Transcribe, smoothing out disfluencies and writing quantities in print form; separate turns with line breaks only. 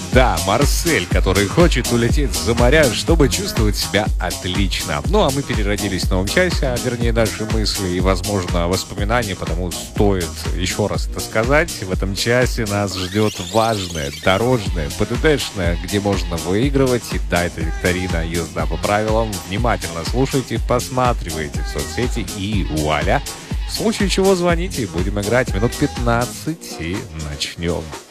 Да, Марсель, который хочет улететь за моря, чтобы чувствовать себя отлично. Ну, а мы переродились в новом часе, а вернее наши мысли и, возможно, воспоминания, потому стоит еще раз это сказать. В этом часе нас ждет важное, дорожное, ПТТшное, где можно выигрывать. И да, это викторина, езда по правилам. Внимательно слушайте, посматривайте в соцсети и вуаля. В случае чего звоните, будем играть минут 15 и начнем.